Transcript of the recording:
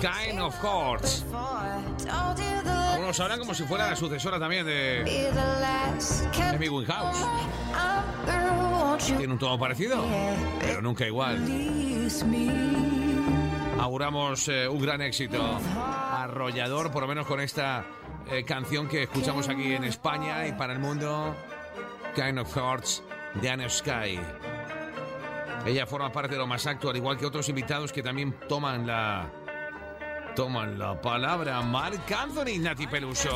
Kind of Hearts. Algunos hablan como si fuera la sucesora también de Amy Winehouse. Tiene un tono parecido, pero nunca igual. Auguramos un gran éxito arrollador, por lo menos con esta canción que escuchamos aquí en España y para el mundo. Kind of Hearts de Anne Sky. Ella forma parte de lo más actual, igual que otros invitados que también toman la palabra. Marc Anthony, Nati Peluso.